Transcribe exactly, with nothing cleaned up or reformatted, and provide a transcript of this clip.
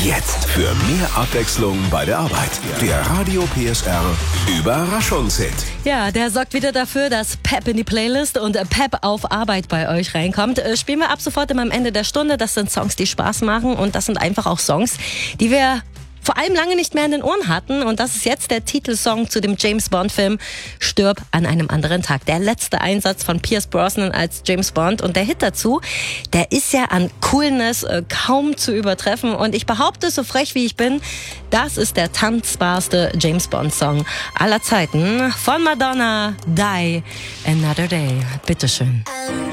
Jetzt für mehr Abwechslung bei der Arbeit. Der Radio P S R Überraschungshit. Ja, der sorgt wieder dafür, dass Pep in die Playlist und Pep auf Arbeit bei euch reinkommt. Äh, spielen wir ab sofort immer am Ende der Stunde. Das sind Songs, die Spaß machen, und das sind einfach auch Songs, die wir vor allem lange nicht mehr in den Ohren hatten. Und das ist jetzt der Titelsong zu dem James-Bond-Film Stirb an einem anderen Tag. Der letzte Einsatz von Pierce Brosnan als James Bond. Und der Hit dazu, der ist ja an Coolness äh, kaum zu übertreffen. Und ich behaupte, so frech wie ich bin, das ist der tanzbarste James-Bond-Song aller Zeiten von Madonna, Die Another Day. Bitteschön.